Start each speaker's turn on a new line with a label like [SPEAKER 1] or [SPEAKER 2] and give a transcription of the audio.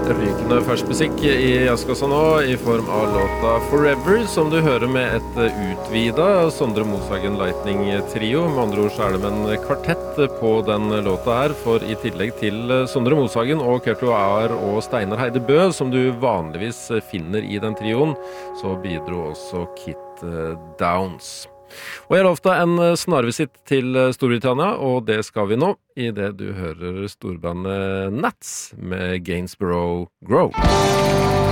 [SPEAKER 1] Rykende fersk musikk i Jazzkassa nå i form av låta Forever, som du hører med et utvidet Sondre Moshagen Lightning Trio. Med andre ord så det med en kvartett på den låta her, for i tillegg til Sondre Moshagen og Kurt Joar og Steinar Heide Bø, som du vanligvis finner i den trioen, så bidro også Kit Downs. Og jeg lovte en snarvisitt til Storbritannia, og det skal vi nå, i det du hører storbandet Nats med Gainsborough Grove.